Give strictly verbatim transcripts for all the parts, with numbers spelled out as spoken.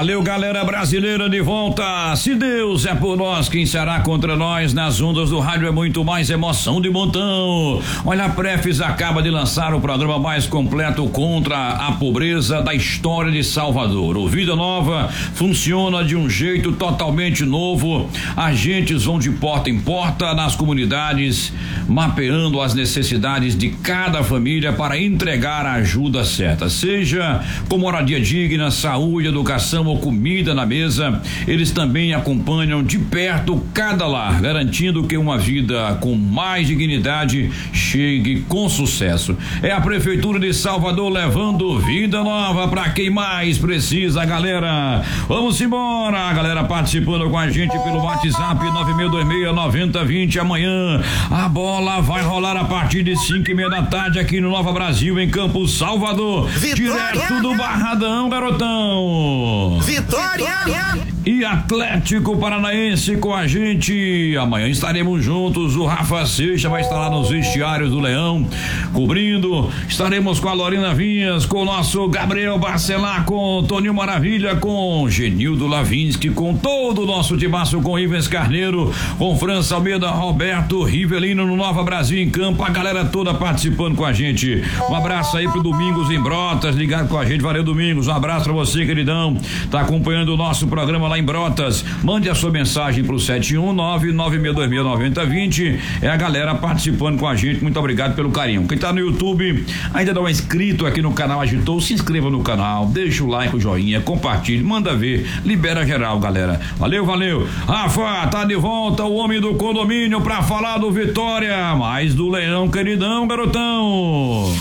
Valeu, galera brasileira de volta. Se Deus é por nós, quem será contra nós? Nas ondas do rádio é muito mais emoção de montão. Olha, a Prefis acaba de lançar o programa mais completo contra a pobreza da história de Salvador. O Vida Nova funciona de um jeito totalmente novo. Agentes vão de porta em porta nas comunidades, mapeando as necessidades de cada família para entregar a ajuda certa, seja com moradia digna, saúde, educação ou comida na mesa. Eles também acompanham de perto cada lar, garantindo que uma vida com mais dignidade chegue com sucesso. É a Prefeitura de Salvador levando vida nova para quem mais precisa, galera. Vamos embora, a galera participando com a gente pelo WhatsApp nove seis dois seis nove zero dois zero. Amanhã a bola vai rolar a partir de cinco e meia da tarde aqui no Nova Brasil, em Campo Salvador, Vitória. Direto do Barradão, garotão. Vitória! E Atlético Paranaense com a gente. Amanhã estaremos juntos. O Rafa Seixas vai estar lá nos vestiários do Leão, cobrindo. Estaremos com a Lorena Vinhas, com o nosso Gabriel Barcelar, com o Toninho Maravilha, com Genildo Lavinsky, com todo o nosso timaço, com Ivens Carneiro, com França Almeida, Roberto Rivelino no Nova Brasil em Campo. A galera toda participando com a gente. Um abraço aí pro Domingos em Brotas, ligado com a gente. Valeu, Domingos. Um abraço pra você, queridão. Tá acompanhando o nosso programa lá em Brotas. Mande a sua mensagem pro sete um nove nove seis dois seis nove zero dois zero. É a galera participando com a gente. Muito obrigado pelo carinho. Quem tá no YouTube, ainda dá um inscrito aqui no canal Agitou, se inscreva no canal, deixa o like, o joinha, compartilhe, manda ver, libera geral, galera. Valeu, valeu. Rafa, tá de volta o homem do condomínio pra falar do Vitória, mais do Leão, queridão, garotão.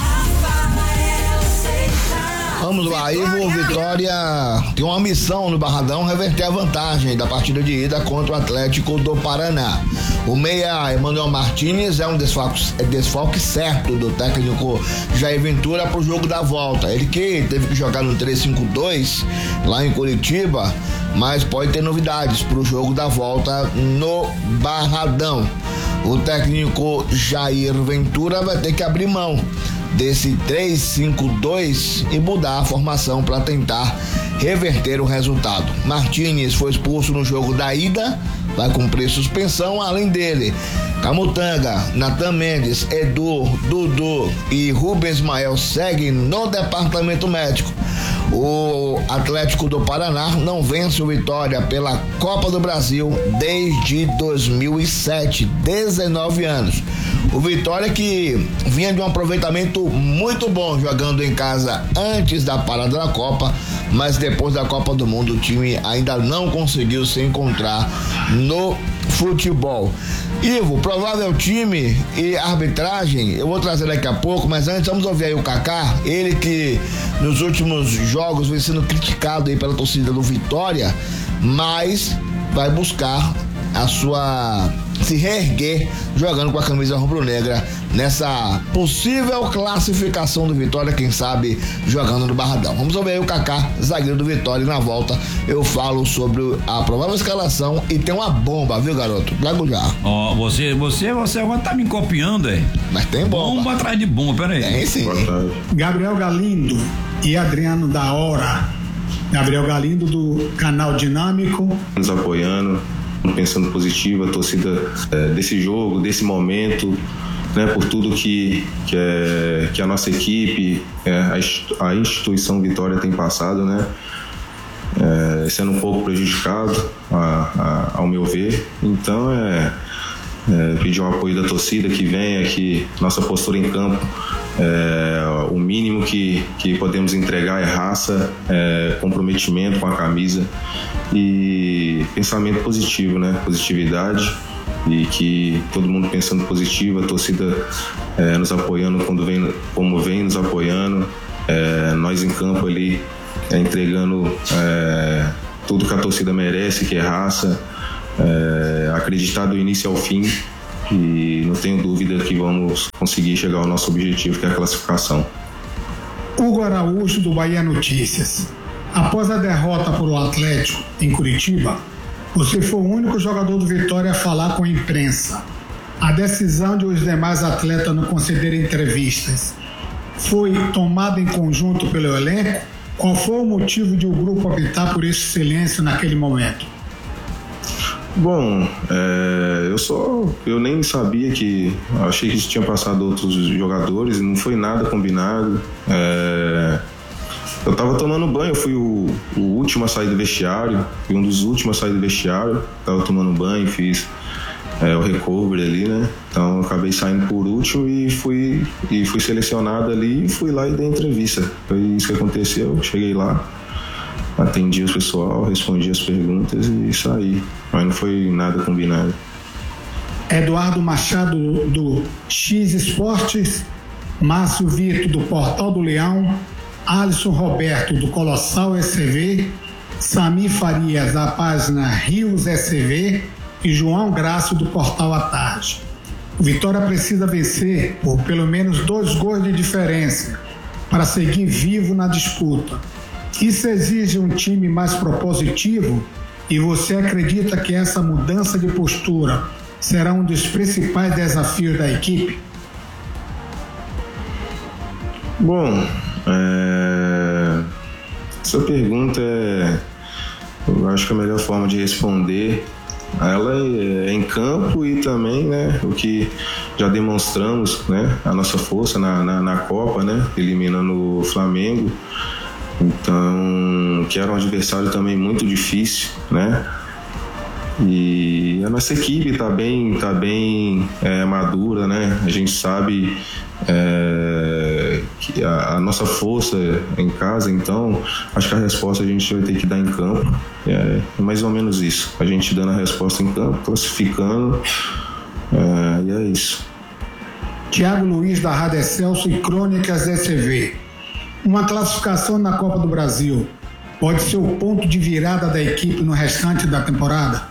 Vamos lá, Ivo. Vitória tem uma missão no Barradão, reverter a vantagem da partida de ida contra o Atlético do Paraná. O meia Emanuel Martins é um desfalque, é desfalque certo do técnico Jair Ventura pro jogo da volta. Ele que teve que jogar no três cinco dois lá em Curitiba, mas pode ter novidades pro jogo da volta no Barradão. O técnico Jair Ventura vai ter que abrir mão desse três cinco dois e mudar a formação para tentar reverter o resultado. Martins foi expulso no jogo da ida, vai cumprir suspensão. Além dele, Camutanga, Natan Mendes, Edu, Dudu e Rubens Mael seguem no departamento médico. O Atlético do Paraná não vence o Vitória pela Copa do Brasil desde dois mil e sete, dezenove anos. O Vitória que vinha de um aproveitamento muito bom jogando em casa antes da parada da Copa, mas depois da Copa do Mundo o time ainda não conseguiu se encontrar no futebol. Ivo, provável time e arbitragem eu vou trazer daqui a pouco, mas antes vamos ouvir aí o Kaká, ele que nos últimos jogos vem sendo criticado aí pela torcida do Vitória, mas vai buscar a sua se reerguer jogando com a camisa rubro-negra nessa possível classificação do Vitória, quem sabe jogando no Barradão. Vamos ouvir aí o Kaká, zagueiro do Vitória, e na volta eu falo sobre a provável escalação e tem uma bomba, viu, garoto? Trago já. Ó, oh, você, você, você agora tá me copiando, é? Mas tem bomba. Bomba atrás de bomba, peraí. Tem sim. Gabriel Galindo e Adriano da Hora. Gabriel Galindo do canal Dinâmico. Nos apoiando, pensando positivo, a torcida é, desse jogo, desse momento, né, por tudo que, que, é, que a nossa equipe, é, a, a instituição Vitória tem passado, né, é, sendo um pouco prejudicado, a, a, ao meu ver. Então, é, é pedir o apoio da torcida, que venha, que nossa postura em campo, é, o mínimo que, que podemos entregar é raça, é, comprometimento com a camisa e pensamento positivo, né? Positividade, e que todo mundo pensando positivo, a torcida é, nos apoiando quando vem, como vem nos apoiando, é, nós em campo ali é, entregando é, tudo que a torcida merece, que é raça, é, acreditar do início ao fim, e não tenho dúvida que vamos conseguir chegar ao nosso objetivo, que é a classificação. Hugo Araújo do Bahia Notícias. Após a derrota para o Atlético em Curitiba, você foi o único jogador do Vitória a falar com a imprensa. A decisão de os demais atletas não concederem entrevistas foi tomada em conjunto pelo elenco Qual foi o motivo de o grupo optar por esse silêncio naquele momento? Bom, é, eu só, eu nem sabia que, achei que tinha passado outros jogadores, não foi nada combinado. É, eu tava tomando banho, eu fui o, o último a sair do vestiário, fui um dos últimos a sair do vestiário, tava tomando banho, fiz é, o recovery ali, né? Então eu acabei saindo por último e fui, e fui selecionado ali e fui lá e dei entrevista. Foi isso que aconteceu, cheguei lá, atendi o pessoal, respondi as perguntas e saí, mas não foi nada combinado. Eduardo Machado do X Esportes, Márcio Vitor do Portal do Leão, Alisson Roberto do Colossal S C V, Samir Farias da página Rios S C V e João Graço do Portal à Tarde. O Vitória precisa vencer por pelo menos dois gols de diferença para seguir vivo na disputa. Isso exige um time mais propositivo e você acredita que essa mudança de postura será um dos principais desafios da equipe? Bom, é... essa pergunta é, eu acho que a melhor forma de responder ela é em campo e também, né, o que já demonstramos, né, a nossa força na, na, na Copa, né, eliminando o Flamengo. Então, que era um adversário também muito difícil, né? E a nossa equipe está bem, tá bem é, madura, né? A gente sabe é, que a, a nossa força é em casa, então acho que a resposta a gente vai ter que dar em campo. É, é mais ou menos isso. A gente dando a resposta em campo, classificando, é, e é isso. Tiago Luiz da Rádio Excelso e Crônicas S C V. Uma classificação na Copa do Brasil pode ser o ponto de virada da equipe no restante da temporada?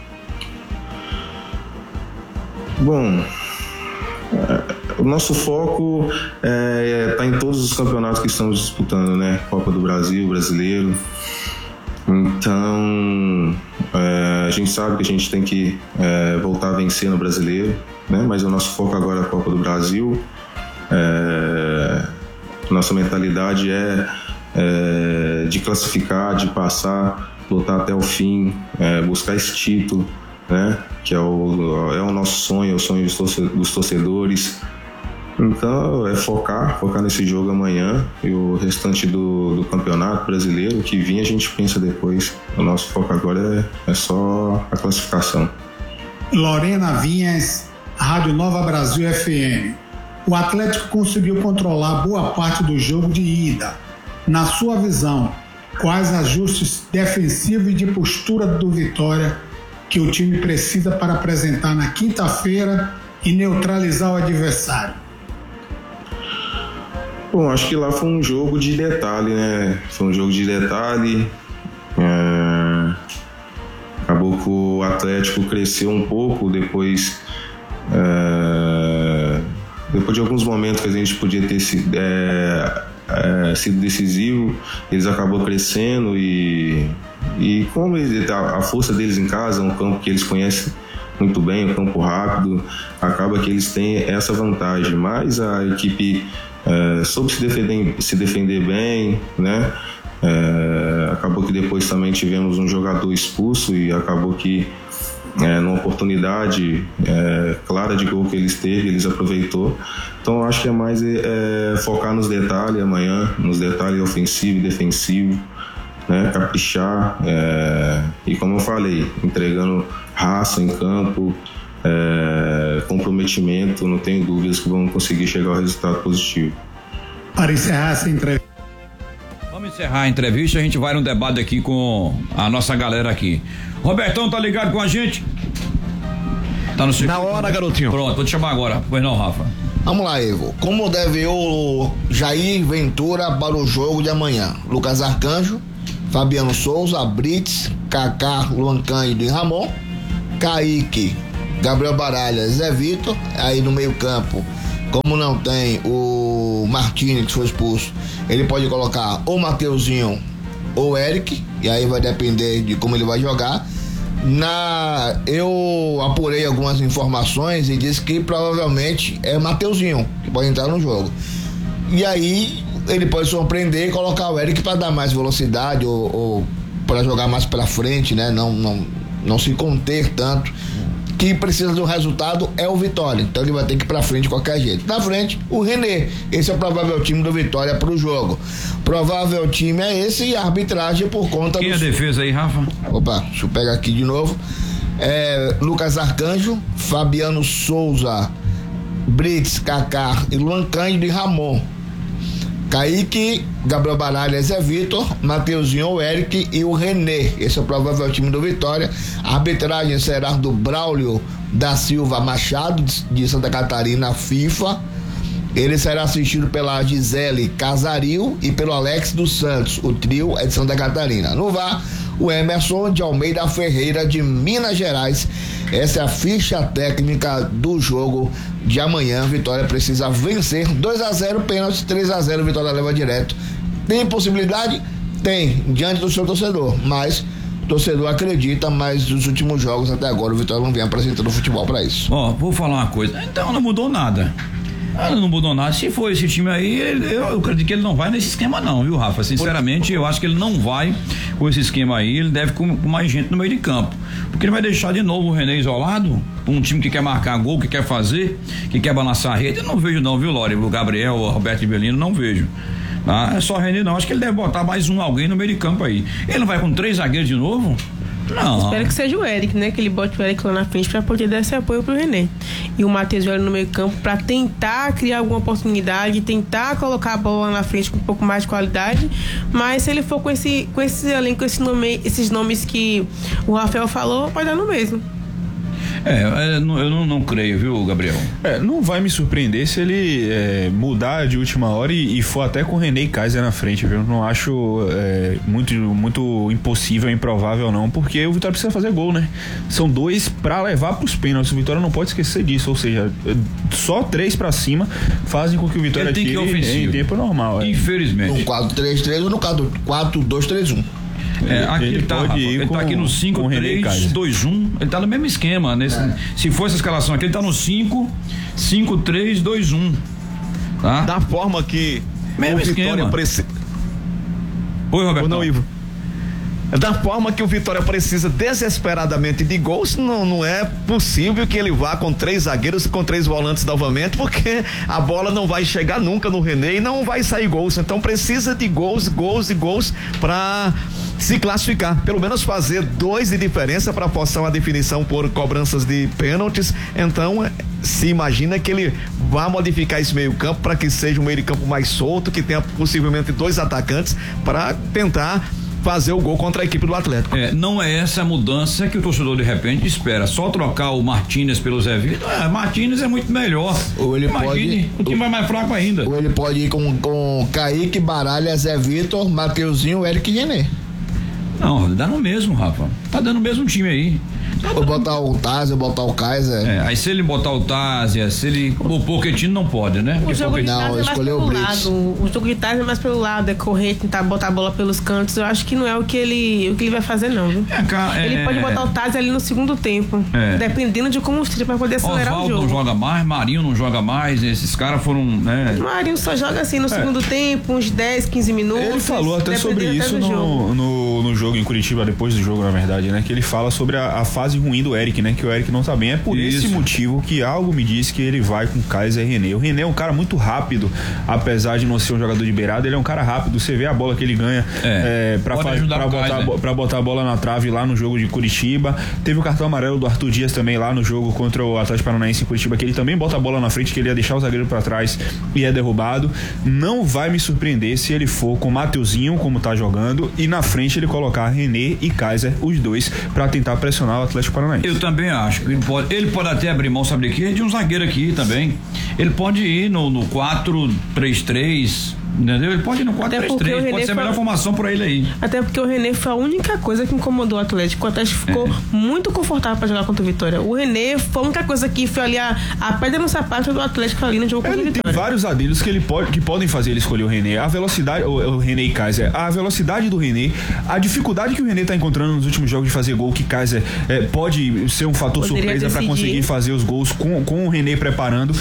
Bom, é, o nosso foco está é, tá em todos os campeonatos que estamos disputando, né? Copa do Brasil, Brasileiro. Então, é, a gente sabe que a gente tem que é, voltar a vencer no Brasileiro, né? Mas o nosso foco agora é a Copa do Brasil. É, nossa mentalidade é, é de classificar, de passar, lutar até o fim, é, buscar esse título, né? Que é o, é o nosso sonho, é o sonho dos torcedores. Então é focar, focar nesse jogo amanhã e o restante do, do campeonato brasileiro que vinha a gente pensa depois. O nosso foco agora é, é só a classificação. Lorena Vinhas, Rádio Nova Brasil F M. O Atlético conseguiu controlar boa parte do jogo de ida. Na sua visão, quais ajustes defensivos e de postura do Vitória que o time precisa para apresentar na quinta-feira e neutralizar o adversário? Bom, acho que lá foi um jogo de detalhe, né? Foi um jogo de detalhe. É... Acabou que o Atlético cresceu um pouco depois... É... Depois de alguns momentos que a gente podia ter sido, é, é, sido decisivo, eles acabou crescendo e, e como eles, a, a força deles em casa, um campo que eles conhecem muito bem, um campo rápido, acaba que eles têm essa vantagem, mas a equipe é, soube se defender, se defender bem, né? É, acabou que depois também tivemos um jogador expulso e acabou que É, numa oportunidade é, clara de gol que eles teve, eles aproveitou. Então eu acho que é mais é, focar nos detalhes amanhã, nos detalhes ofensivo e defensivo, né, caprichar é, e como eu falei, entregando raça em campo, é, comprometimento, não tenho dúvidas que vamos conseguir chegar ao resultado positivo. Para encerrar essa entrevista, vamos encerrar a entrevista, a gente vai num debate aqui com a nossa galera aqui. Robertão, tá ligado com a gente? Tá no Na hora, garotinho. Pronto, vou te chamar agora. Pois não, Rafa? Vamos lá, Ivo. Como deve o Jair Ventura para o jogo de amanhã? Lucas Arcanjo, Fabiano Souza, Brits, Kaká, Luan Cândido e Ramon, Kaique, Gabriel Baralha, Zé Vitor. Aí no meio campo, como não tem o Martini que foi expulso, ele pode colocar ou Mateuzinho ou Eric, e aí vai depender de como ele vai jogar. Na, eu apurei algumas informações e disse que provavelmente é Mateuzinho que pode entrar no jogo. E aí ele pode surpreender e colocar o Eric para dar mais velocidade ou, ou para jogar mais para frente, né? Não, não, não se conter tanto. Que precisa do resultado é o Vitória, então ele vai ter que ir pra frente de qualquer jeito. Na frente, o René, esse é o provável time do Vitória pro jogo. Provável time é esse e a arbitragem por conta Quem do... é a defesa aí, Rafa? Opa, deixa eu pegar aqui de novo. É, Lucas Arcanjo, Fabiano Souza, Brits, Kaká e Luan Cândido e Ramon. Kaique, Gabriel Baralhas, Zé Vitor, Mateuzinho, o Eric e o René. Esse é o provável time do Vitória. A arbitragem será do Braulio da Silva Machado, de Santa Catarina, FIFA. Ele será assistido pela Gisele Casaril e pelo Alex dos Santos. O trio é de Santa Catarina. No V A R, o Emerson de Almeida Ferreira, de Minas Gerais. Essa é a ficha técnica do jogo de amanhã. Vitória precisa vencer dois a zero, pênalti, três a zero, Vitória leva direto. Tem possibilidade? Tem, diante do seu torcedor, mas o torcedor acredita, mas nos últimos jogos até agora o Vitória não vem apresentando futebol para isso. Ó, vou falar uma coisa, então não mudou nada. Ah, não mudou nada. Se for esse time aí, ele, eu, eu acredito que ele não vai nesse esquema não, viu, Rafa? Sinceramente, eu acho que ele não vai com esse esquema aí, ele deve com, com mais gente no meio de campo. Porque ele vai deixar de novo o René isolado, um time que quer marcar gol, que quer fazer, que quer balançar a rede. Eu não vejo não, viu, Lore? O Gabriel, o Roberto Ibelino, não vejo. Ah, é só o René não, acho que ele deve botar mais um alguém no meio de campo aí. Ele não vai com três zagueiros de novo? Não. Espero que seja o Eric, né? Que ele bote o Eric lá na frente pra poder dar esse apoio pro René. E o Matheus no meio campo pra tentar criar alguma oportunidade, tentar colocar a bola lá na frente com um pouco mais de qualidade. Mas se ele for com esse, com esse elenco, esse nome, esses nomes que o Rafael falou, vai dar no mesmo. É, eu não, não creio, viu, Gabriel? É, não vai me surpreender se ele é, mudar de última hora e, e for até com o René e Kaiser na frente, viu? Não acho é, muito, muito impossível, improvável não, porque o Vitória precisa fazer gol, né? São dois pra levar pros pênaltis, o Vitória não pode esquecer disso, ou seja, só três pra cima fazem com que o Vitória tire em tempo normal. É. Infelizmente. No quatro três três ou no quatro dois três um. É, aqui ele, ele, tá, Rafa, ele com, tá aqui no cinco três dois um, ele tá no mesmo esquema, nesse, é. Se for essa escalação aqui, ele tá no cinco cinco três dois um, tá? Da forma que mesmo o Vitória precisa. Oi, Roberto. Não, Ivo. Da forma que o Vitória precisa desesperadamente de gols, não, não é possível que ele vá com três zagueiros e com três volantes novamente, porque a bola não vai chegar nunca no René e não vai sair gols. Então precisa de gols, gols e gols para se classificar, pelo menos fazer dois de diferença para forçar uma definição por cobranças de pênaltis. Então se imagina que ele vai modificar esse meio campo para que seja um meio de campo mais solto, que tenha possivelmente dois atacantes para tentar fazer o gol contra a equipe do Atlético. É, não é essa mudança que o torcedor de repente espera, só trocar o Martínez pelo Zé Vitor. É, Martínez é muito melhor. Ou ele Imagine, pode, o time vai mais fraco ainda. Ou ele pode ir com, com Kaique, Baralha, Zé Vitor, Mateuzinho, Eric e René. Não, dá no mesmo, Rafa. Tá dando o mesmo time aí. Ou botar o Tazia, ou botar o Kaiser. É, aí se ele botar o Tazia, se ele. O Pochettino não pode, né? O jogo de não, Tazia é mais pelo lado. O jogo de Tazia é mais pelo lado, é correr, tentar botar a bola pelos cantos. Eu acho que não é o que ele, o que ele vai fazer, não, viu? É, cara, ele é... pode botar o Tazia ali no segundo tempo. É. Dependendo de como esteja, pra poder acelerar Osvaldo o jogo. Não joga mais, Marinho não joga mais. Esses caras foram, né? Marinho só joga assim no é. segundo tempo, uns dez, quinze minutos. Ele falou até sobre isso no jogo. No, no jogo em Curitiba, depois do jogo, na verdade, né? Que ele fala sobre a, a fase ruim do Eric, né? Que o Eric não tá bem. É por Isso. esse motivo que algo me diz que ele vai com Kaiser e René. O René é um cara muito rápido, apesar de não ser um jogador de beirada, ele é um cara rápido. Você vê a bola que ele ganha é, é, pra, fa- pra, botar, pra botar a bola na trave lá no jogo de Curitiba. Teve o cartão amarelo do Arthur Dias também lá no jogo contra o Atlético Paranaense em Curitiba, que ele também bota a bola na frente, que ele ia deixar o zagueiro pra trás e é derrubado. Não vai me surpreender se ele for com o Mateuzinho, como tá jogando, e na frente ele colocar René e Kaiser, os dois, pra tentar pressionar o Atlético Paranaense. Eu também acho. Ele pode, ele pode até abrir mão, sabe de quê? De um zagueiro aqui também. Ele pode ir no, no quatro três três, entendeu? Ele pode ir no quatro três três, pode ser a melhor formação pra ele aí. Até porque o René foi a única coisa que incomodou o Atlético. O Atlético ficou é. muito confortável pra jogar contra o Vitória. O René foi a única coisa que foi ali a, a pedra no sapato do Atlético ali no jogo contra o Vitória. Tem vários adilhos que ele pode, que podem fazer ele escolher o René. A velocidade, o, o René e Kaiser, a velocidade do René, a dificuldade que o René tá encontrando nos últimos jogos de fazer gol, que Kaiser é, pode ser um fator Poderia surpresa para conseguir fazer os gols com, com o René preparando.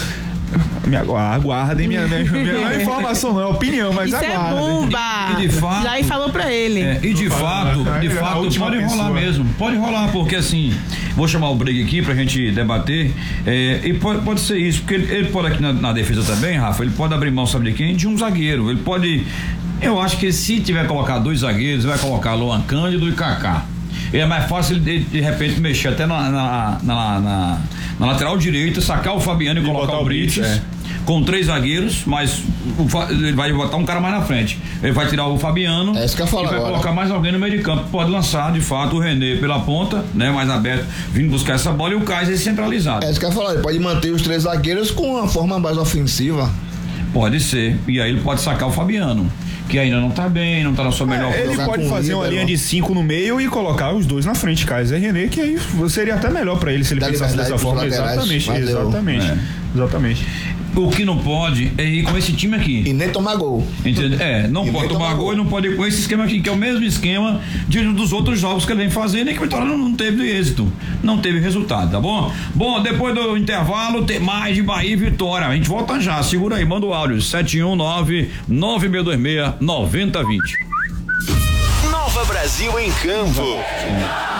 Me aguardem, minha, minha, minha não é informação, não é opinião, mas Isso aguardem. é bomba! E de fato, já aí falou pra ele. É, e de fato, de fato, pode rolar mesmo. Pode rolar, porque assim, vou chamar o Brega aqui pra gente debater. É, e pode, pode ser isso, porque ele, ele pode aqui na, na defesa também, Rafa, ele pode abrir mão, sabe de quem? De um zagueiro. Ele pode. Eu acho que se tiver colocar dois zagueiros, vai colocar Luan Cândido e Kaká. É mais fácil de, de repente mexer até na, na, na, na, na lateral direita, sacar o Fabiano e, e colocar o Brites. É. Com três zagueiros, mas o, ele vai botar um cara mais na frente. Ele vai tirar o Fabiano é isso que eu falo e vai agora. colocar mais alguém no meio de campo. Pode lançar, de fato, o René pela ponta, né? Mais aberto, vindo buscar essa bola e o Kaiser centralizado. É isso que eu ia falar, ele pode manter os três zagueiros com uma forma mais ofensiva. Pode ser. E aí ele pode sacar o Fabiano, que ainda não tá bem, não tá na sua melhor é, Ele pode fazer uma linha de cinco no meio e colocar os dois na frente, Kaiser e René, que aí seria até melhor pra ele se ele Dá pensasse dessa forma. Exatamente, exatamente. É. Exatamente. O que não pode é ir com esse time aqui. E nem tomar gol. Entendeu? É, não e pode tomar, tomar gol, gol e não pode ir com esse esquema aqui, que é o mesmo esquema de um dos outros jogos que ele vem fazendo e que o Vitória não, não teve êxito. Não teve resultado, tá bom? Bom, depois do intervalo tem mais de Bahia e Vitória. A gente volta já, segura aí, manda o áudio sete um nove, nove seis dois seis, nove zero dois zero. Nova Brasil em Campo.